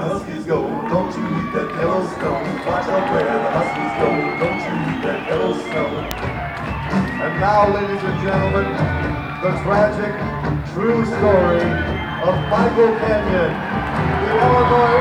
Huskies go. Don't you eat that Yellowstone. Watch out where the Huskies go. Don't you eat that Yellowstone. And now, ladies and gentlemen, the tragic, true story of Michael Kenyon, the Illinois